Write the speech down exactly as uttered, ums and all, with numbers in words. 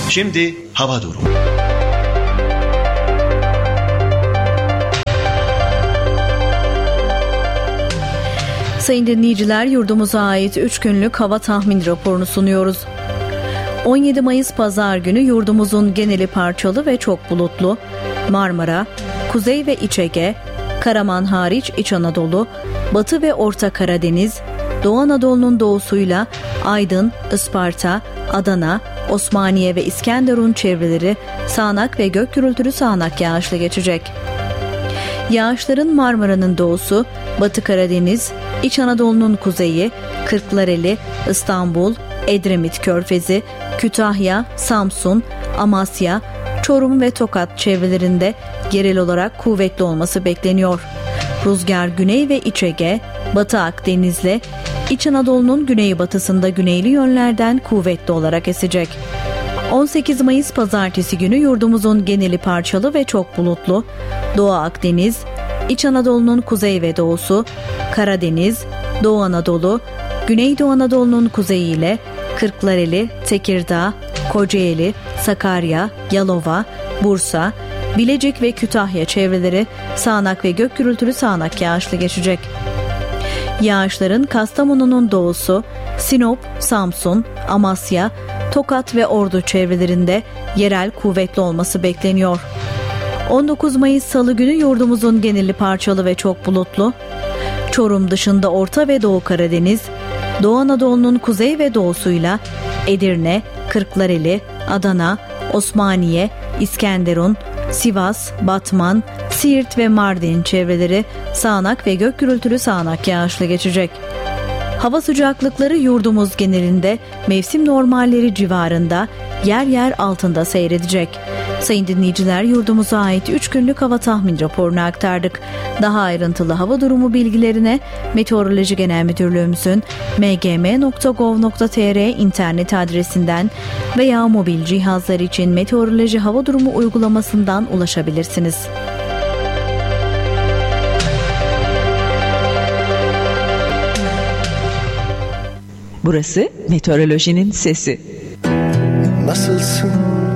Şimdi hava durumu. Sayın dinleyiciler, yurdumuza ait üç günlük hava tahmin raporunu sunuyoruz. on yedi Mayıs Pazar günü yurdumuzun geneli parçalı ve çok bulutlu. Marmara, Kuzey ve İç Ege, Karaman hariç İç Anadolu, Batı ve Orta Karadeniz, Doğu Anadolu'nun doğusuyla Aydın, Isparta, Adana, Osmaniye ve İskenderun çevreleri sağanak ve gök gürültülü sağanak yağışlı geçecek. Yağışların Marmara'nın doğusu, Batı Karadeniz, İç Anadolu'nun kuzeyi, Kırklareli, İstanbul, Edremit Körfezi, Kütahya, Samsun, Amasya, Çorum ve Tokat çevrelerinde yerel olarak kuvvetli olması bekleniyor. Rüzgar Güney ve İç Ege, Batı Akdeniz'le İç Anadolu'nun güneybatısında güneyli yönlerden kuvvetli olarak esecek. on sekiz Mayıs Pazartesi günü yurdumuzun geneli parçalı ve çok bulutlu. Doğu Akdeniz, İç Anadolu'nun kuzey ve doğusu, Karadeniz, Doğu Anadolu, Güneydoğu Anadolu'nun kuzeyi ile Kırklareli, Tekirdağ, Kocaeli, Sakarya, Yalova, Bursa, Bilecik ve Kütahya çevreleri sağanak ve gök gürültülü sağanak yağışlı geçecek. Yağışların Kastamonu'nun doğusu, Sinop, Samsun, Amasya, Tokat ve Ordu çevrelerinde yerel kuvvetli olması bekleniyor. on dokuz Mayıs Salı günü yurdumuzun geneli parçalı ve çok bulutlu. Çorum dışında Orta ve Doğu Karadeniz, Doğu Anadolu'nun kuzey ve doğusuyla Edirne, Kırklareli, Adana, Osmaniye, İskenderun, Sivas, Batman, Siirt ve Mardin çevreleri sağanak ve gök gürültülü sağanak yağışlı geçecek. Hava sıcaklıkları yurdumuz genelinde mevsim normalleri civarında, yer yer altında seyredecek. Sayın dinleyiciler, yurdumuza ait üç günlük hava tahmin raporunu aktardık. Daha ayrıntılı hava durumu bilgilerine Meteoroloji Genel Müdürlüğümüzün m g m nokta gov nokta t r internet adresinden veya mobil cihazlar için meteoroloji hava durumu uygulamasından ulaşabilirsiniz. Burası Meteorolojinin Sesi. Nasılsın